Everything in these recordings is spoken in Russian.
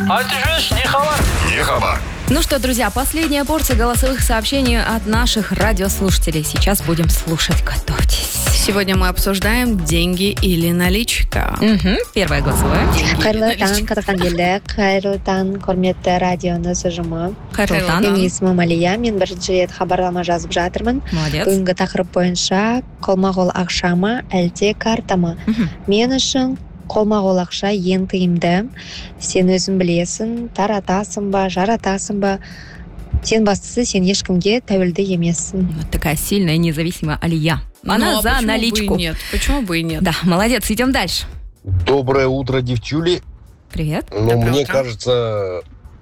А это же не хабар. Не хабар. Ну что, друзья, последняя порция голосовых сообщений от наших радиослушателей. Сейчас будем слушать. Готовьтесь. Сегодня мы обсуждаем деньги или наличка. Первое голосовое. Қайырлы таң, Қазақстан елі. Қайырлы таң, құрметті радионыз ұжымы. Қайырлы таң. Менің есімім Алия, мен бірінші рет хабарлама жазып жатырмын. Молодец. Бүгінгі тақырып бойынша қолма-қол ақша ма, әлде карта ма? Мен үшін қолма-қол ақша ең тиімді. Сен өзің білесің, таратасың ба, жаратасың ба. Сен бастысы, сен ешкімге тәуелді емессің. Вот такая сильная, независимая Алия. Она за наличку. Почему бы и нет? Да, молодец, идем дальше. Доброе утро, девчули. Привет. Ну, мне кажется,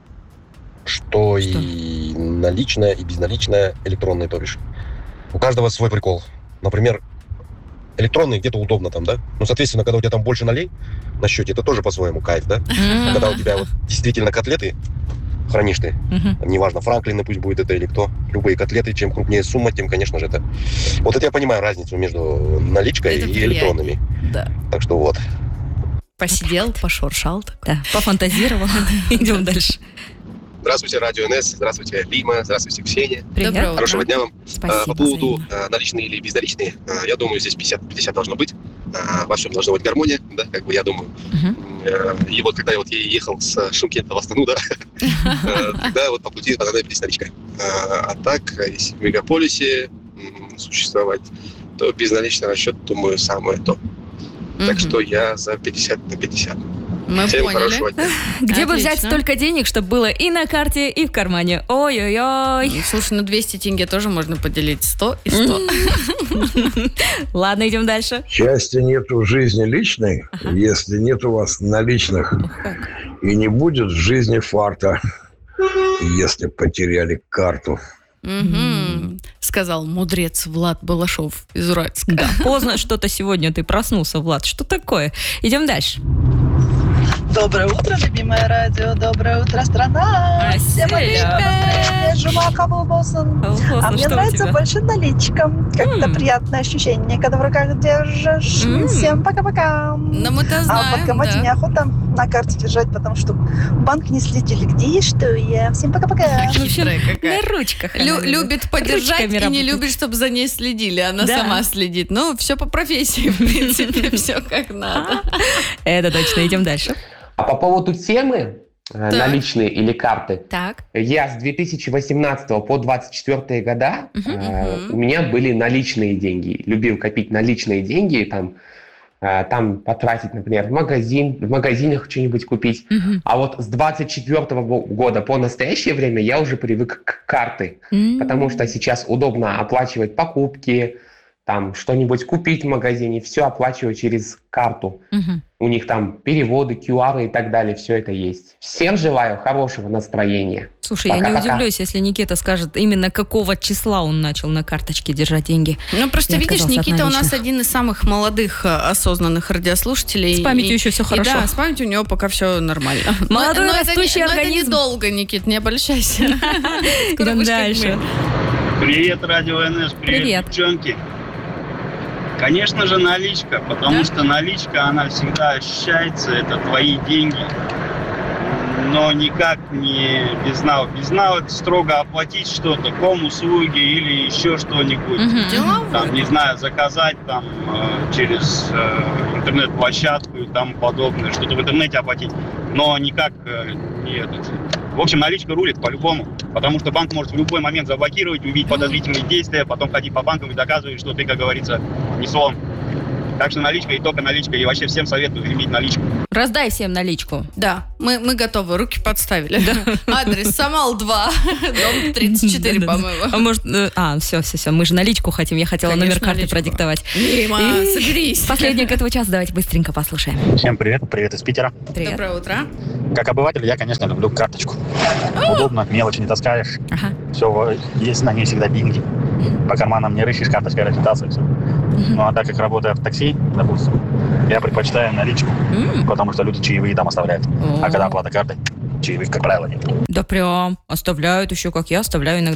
что и наличная, и безналичная электронная, то бишь. У каждого свой прикол. Например, электронный где-то удобно там, да? Ну, соответственно, когда у тебя там больше налей на счете, это тоже по-своему кайф, да? Когда у тебя вот действительно котлеты хранишь ты, неважно, Франклины пусть будет это или кто, любые котлеты, чем крупнее сумма, тем, конечно же, это... Вот это я понимаю разницу между наличкой Это и приятнее. электронными. Да. Так что вот. Посидел, пошуршал. Так. Да, пофантазировал. Идем дальше. Здравствуйте, Радио НС, здравствуйте, Лима, здравствуйте, Ксения. Привет. Доброе утро. Хорошего дня вам. Спасибо. По поводу взаимно. наличные или безналичные, я думаю, здесь 50-50 должно быть. Во всем должна быть гармония, да, как бы я думаю. И вот когда я вот ехал с Шымкента в Астану, да, тогда вот по пути понадобилась наличка. А так, если в мегаполисе существовать, то безналичный расчет, думаю, самое то. Так что я за 50/50. Мы Всем поняли. хорошего дня. Где бы Отлично. взять столько денег, чтобы было и на карте, и в кармане? Ой-ой-ой. Слушай, 200 тенге тоже можно поделить. 100 и 100. Ладно, идем дальше. Счастья нету в жизни личной, если нет у вас наличных. И не будет в жизни фарта, если потеряли карту. Сказал мудрец Влад Балашов из Уральска. Да, поздно что-то сегодня ты проснулся, Влад. Что такое? Идем дальше. Доброе утро, любимое радио. Доброе утро, страна. Всем Аселя. настроение. Жума кабыл болсын. А мне нравится больше наличка. Как-то приятное ощущение, когда в руках держишь. Всем пока-пока. Но мы-то А в знаем, банкомате да. неохота на карте держать, потому что банк не следили, где и что я. Всем пока-пока. Хитрая какая. На ручках. Любит подержать Ручками и не работает. любит, чтобы за ней следили. Она Да. сама следит. Ну, все по профессии, в принципе, все как надо. Это точно, идем дальше. А по поводу темы наличные или карты, Так. я с 2018 по 2024 года у меня были наличные деньги. Любил копить наличные деньги, там потратить, например, в магазинах что-нибудь купить. А вот с 2024 года по настоящее время я уже привык к карты, потому что сейчас удобно оплачивать покупки, там что-нибудь купить в магазине, все оплачиваю через карту. У них там переводы, QR и так далее, все это есть. Всем желаю хорошего настроения. Слушай, я не Пока-пока. удивлюсь, если Никита скажет, именно какого числа он начал на карточке держать деньги. Ну, просто Я видишь, отказался от Никита у нас наличных. один из самых молодых осознанных радиослушателей. С памятью еще все И хорошо. да, с памятью у него пока все нормально. Молодой Но растущий это организм. недолго, Никит, не обольщайся. Скоро Идем будешь как дальше. мы. Привет, Радио НС, Привет. привет, девчонки. Конечно же, наличка, потому Да? что наличка, она всегда ощущается, это твои деньги. Но никак не безнал. Безнал — это строго оплатить что-то, ком-услуги или еще что-нибудь. Деловой. Там, не знаю, заказать там через интернет-площадку и тому подобное, что-то в интернете оплатить, но никак не этот. В общем, наличка рулит по-любому, потому что банк может в любой момент заблокировать, увидеть подозрительные действия, потом ходить по банкам и доказывать, что ты, как говорится, не слон. Так что наличка и только наличка, и вообще всем советую иметь наличку. Раздай всем наличку. Да, мы готовы, руки подставили. Адрес Самал 2, дом 34, Да-да-да. по-моему. А может, все, мы же наличку хотим. Я хотела Конечно, номер карты наличку. продиктовать. Дима, И соберись. Последний к этому часу давайте быстренько послушаем. Всем привет, привет из Питера. Привет. Доброе утро. Как обыватель, я, конечно, люблю карточку. Удобно, мелочи не таскаешь. Ага. Все, есть на ней всегда деньги. По карманам не рыщешь, карточкой рассчитаться и все. Ну а так как работаю в такси, допустим, я предпочитаю наличку, потому что люди чаевые там оставляют. А когда оплата картой, чаевых, как правило, нет. Да прям, оставляют еще, как я оставляю иногда.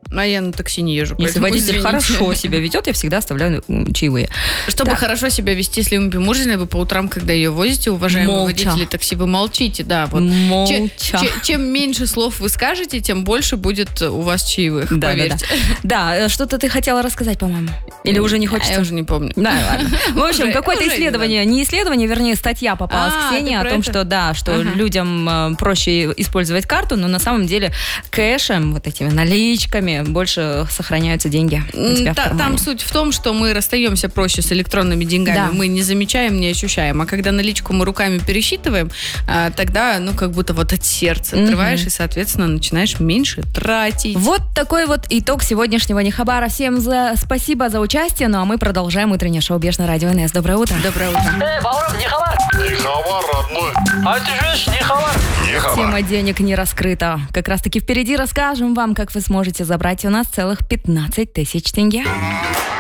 А я на такси не езжу. Если поэтому водитель извините. хорошо себя ведет, я всегда оставляю чаевые. Чтобы Так. хорошо себя вести с любимой мужчиной, вы по утрам, когда ее возите, уважаемые Молча. водители такси, вы молчите, да. Вот. Молча. Чем меньше слов вы скажете, тем больше будет у вас чаевых, Да, поверьте. Да, что-то ты хотела рассказать, по-моему. Или уже не хочется? Я уже не помню. Да, ладно. В общем, Уже- какое-то уже исследование, не исследование, вернее, статья попалась А, Ксении ты о про том, это? что да, что Ага. людям проще использовать карту, но на самом деле кэшем, вот этими наличками больше сохраняются деньги у тебя в кармане. Там суть в том, что мы расстаемся проще с электронными деньгами. Да. Мы не замечаем, не ощущаем. А когда наличку мы руками пересчитываем, тогда, как будто вот от сердца отрываешь и, соответственно, начинаешь меньше тратить. Вот такой вот итог сегодняшнего Нехабара. Всем спасибо за участие, ну а мы продолжаем утреннее шоу «Беш» на радио НС. Доброе утро. Доброе утро. Нехабар, родной. А ты же Нехабар. Тема денег не раскрыта. Как раз таки впереди расскажем вам, как вы сможете забрать у нас целых 15 тысяч тенге.